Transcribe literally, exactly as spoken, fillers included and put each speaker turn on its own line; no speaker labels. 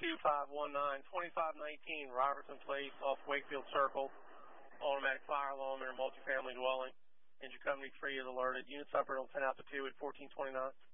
two five one nine, twenty-five nineteen Robertson Place off Wakefield Circle. Automatic fire alarm in a multifamily dwelling. Engine company three is alerted. Units operated on ten out to two at fourteen twenty-nine.